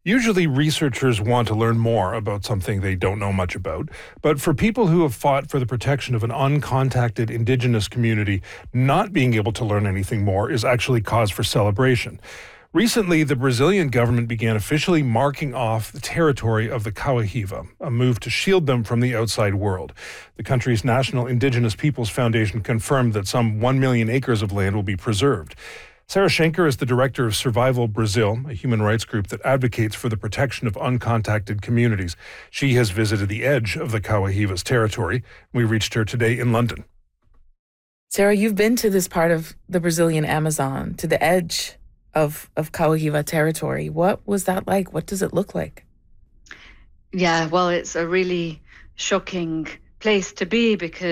Usually, researchers want to learn more about something they don't know much about. But for people who have fought for the protection of an uncontacted Indigenous community, not being able to learn anything more is actually cause for celebration. Recently, the Brazilian government began officially marking off the territory of the Cauahiva, a move to shield them from the outside world. The country's National Indigenous Peoples Foundation confirmed that some 1 million acres of land will be preserved. Sarah Schenker is the director of Survival Brazil, a human rights group that advocates for the protection of uncontacted communities. She has visited the edge of the Cauahiva's territory. We reached her today in London. Sarah, you've been to this part of the Brazilian Amazon, to the edge of Cauahiva territory. What was that like? What does it look like? Yeah, well, it's a really shocking place to be because